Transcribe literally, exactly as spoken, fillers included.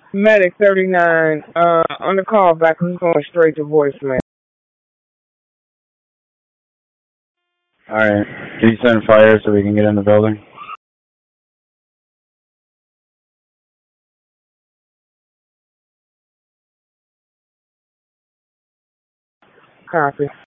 Medic thirty-nine, uh, on the call back, who's going straight to voicemail? Alright. Can you send fire so we can get in the building? Copy.